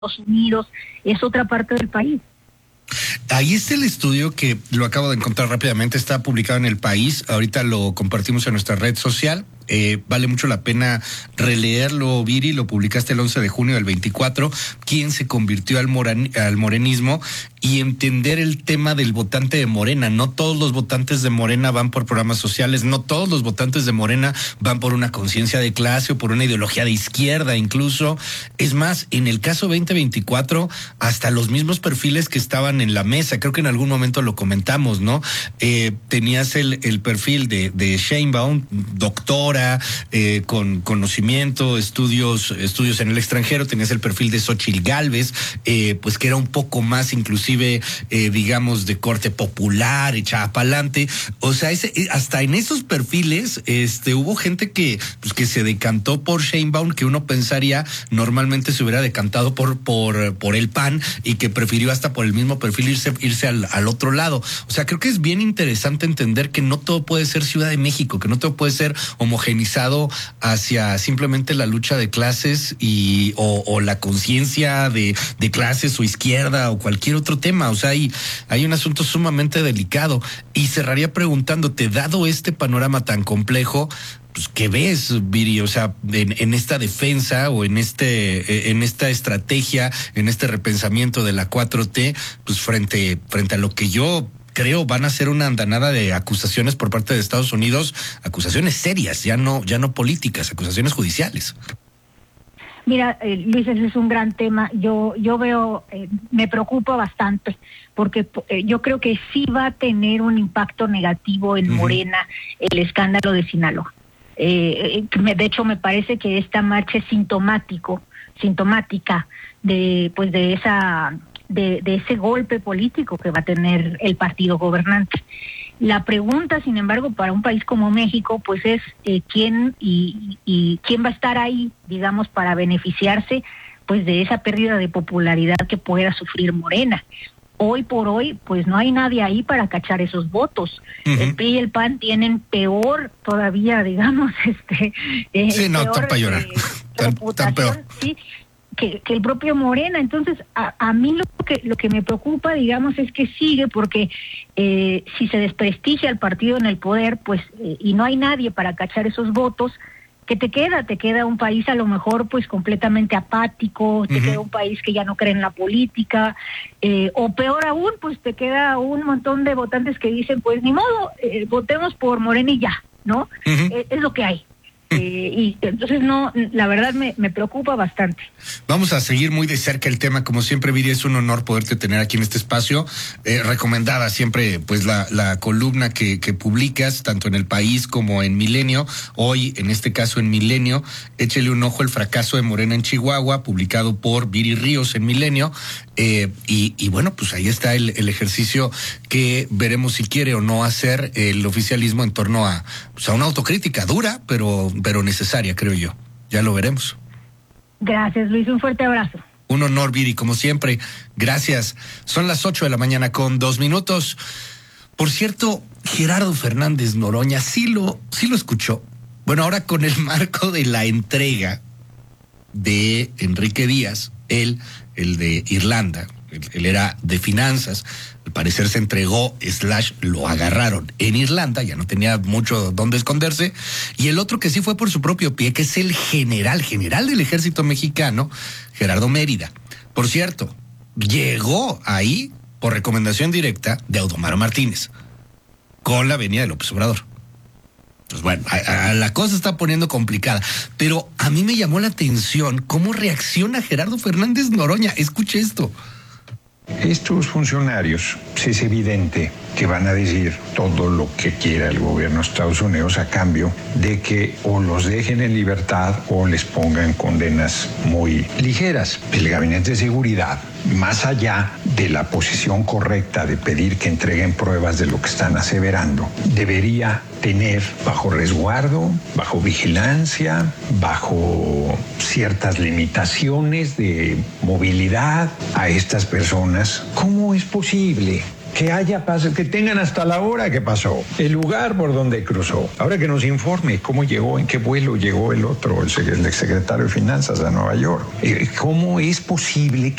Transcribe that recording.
Unidos, es otra parte del país. Ahí está el estudio que lo acabo de encontrar rápidamente, está publicado en El País, ahorita lo compartimos en nuestra red social. Vale mucho la pena releerlo, Viri, lo publicaste el 11 de junio del 24, quién se convirtió al morenismo y entender el tema del votante de Morena. No todos los votantes de Morena van por programas sociales, no todos los votantes de Morena van por una conciencia de clase o por una ideología de izquierda incluso. Es más, en el caso 2024, hasta los mismos perfiles que estaban en la mesa, creo que en algún momento lo comentamos, ¿no? Tenías el perfil de Sheinbaum, doctora, con conocimiento, estudios en el extranjero. Tenías el perfil de Xóchitl Gálvez, pues que era un poco más inclusive, digamos, de corte popular, echada para adelante. O sea, hasta en esos perfiles hubo gente que se decantó por Sheinbaum, que uno pensaría normalmente se hubiera decantado por el PAN y que prefirió hasta por el mismo perfil irse al otro lado. O sea, creo que es bien interesante entender que no todo puede ser Ciudad de México, que no todo puede ser homogeneizado hacia simplemente la lucha de clases o la conciencia de clases o izquierda o cualquier otro tema. O sea, hay un asunto sumamente delicado. Y cerraría preguntándote, dado este panorama tan complejo, pues, ¿qué ves, Viri? O sea, en esta defensa o en esta estrategia, en este repensamiento de la 4T, pues frente a lo que yo creo van a ser una andanada de acusaciones por parte de Estados Unidos, acusaciones serias, ya no políticas, acusaciones judiciales. Mira, Luis, ese es un gran tema. Yo veo, me preocupa bastante, porque yo creo que sí va a tener un impacto negativo en Morena el escándalo de Sinaloa. De hecho, me parece que esta marcha es sintomática de ese golpe político que va a tener el partido gobernante. La pregunta, sin embargo, para un país como México, pues es quién va a estar ahí, digamos, para beneficiarse pues de esa pérdida de popularidad que pueda sufrir Morena. Hoy por hoy, pues no hay nadie ahí para cachar esos votos. El PRI y el PAN tienen peor todavía, digamos, sí, no, tan para llorar. Tan peor. Sí, que el propio Morena. Entonces, a mí lo que me preocupa, digamos, es que sigue, porque si se desprestigia el partido en el poder, pues, y no hay nadie para cachar esos votos, ¿qué te queda? Te queda un país a lo mejor pues completamente apático, te queda un país que ya no cree en la política, o peor aún, pues te queda un montón de votantes que dicen, pues ni modo, votemos por Morena y ya, ¿no? Es lo que hay. Y entonces no, la verdad me preocupa bastante. Vamos a seguir muy de cerca el tema, como siempre, Viri, es un honor poderte tener aquí en este espacio. Recomendada siempre pues la columna que publicas tanto en El País como en Milenio. Hoy, en este caso en Milenio, échele un ojo, El fracaso de Morena en Chihuahua, publicado por Viri Ríos en Milenio. Y bueno, pues ahí está el ejercicio que veremos si quiere o no hacer el oficialismo en torno a una autocrítica dura, pero necesaria, creo yo. Ya lo veremos. Gracias, Luis, un fuerte abrazo. Un honor, Viri, como siempre. Gracias. Son las 8:02 a.m. Por cierto, Gerardo Fernández Noroña sí lo escuchó. Bueno, ahora con el marco de la entrega de Enrique Díaz, el de Irlanda, él era de finanzas, al parecer se entregó, lo agarraron en Irlanda, ya no tenía mucho dónde esconderse, y el otro que sí fue por su propio pie, que es el general del ejército mexicano, Gerardo Mérida. Por cierto, llegó ahí por recomendación directa de Audomaro Martínez, con la venia de López Obrador. Pues bueno, la cosa está poniendo complicada, pero a mí me llamó la atención cómo reacciona Gerardo Fernández Noroña. Escuche esto. Estos funcionarios, es evidente que van a decir todo lo que quiera el gobierno de Estados Unidos a cambio de que o los dejen en libertad o les pongan condenas muy ligeras. El Gabinete de Seguridad, más allá de la posición correcta de pedir que entreguen pruebas de lo que están aseverando, debería tener bajo resguardo, bajo vigilancia, bajo ciertas limitaciones de movilidad a estas personas. ¿Cómo es posible que haya pasado, que tengan hasta la hora que pasó, el lugar por donde cruzó. Ahora que nos informe cómo llegó, en qué vuelo llegó el otro, el exsecretario de Finanzas a Nueva York. ¿Cómo es posible